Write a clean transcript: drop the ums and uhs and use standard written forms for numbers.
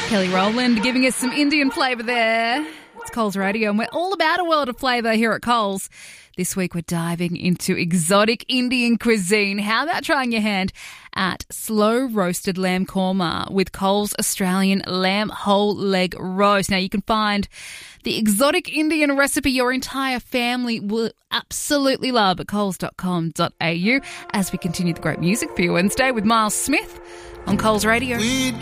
Kelly Rowland giving us some Indian flavour there. It's Coles Radio and we're all about a world of flavour here at Coles. This week we're diving into exotic Indian cuisine. How about trying your hand at slow roasted lamb korma with Coles Australian lamb whole leg roast? Now you can find the exotic Indian recipe your entire family will absolutely love at coles.com.au as we continue the great music for you Wednesday with Miles Smith on Coles Radio.